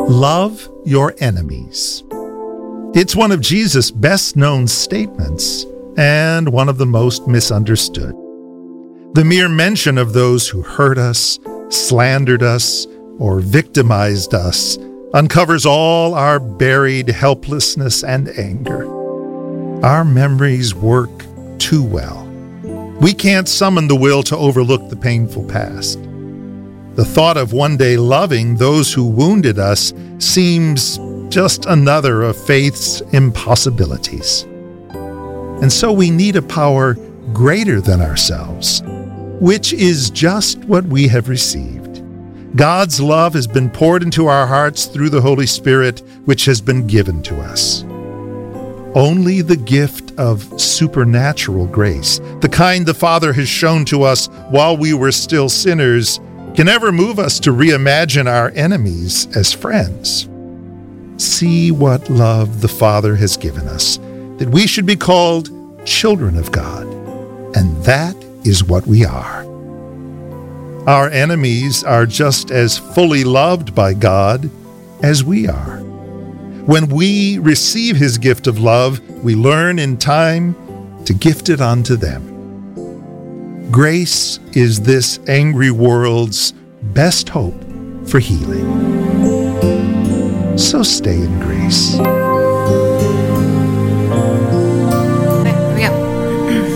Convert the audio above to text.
Love your enemies. It's one of Jesus' best-known statements and one of the most misunderstood. The mere mention of those who hurt us, slandered us, or victimized us uncovers all our buried helplessness and anger. Our memories work too well. We can't summon the will to overlook the painful past. The thought of one day loving those who wounded us seems just another of faith's impossibilities. And so we need a power greater than ourselves, which is just what we have received. God's love has been poured into our hearts through the Holy Spirit, which has been given to us. Only the gift of supernatural grace, the kind the Father has shown to us while we were still sinners, can ever move us to reimagine our enemies as friends. See what love the Father has given us, that we should be called children of God, and that is what we are. Our enemies are just as fully loved by God as we are. When we receive His gift of love, we learn in time to gift it unto them. Grace is this angry world's best hope for healing. So stay in grace.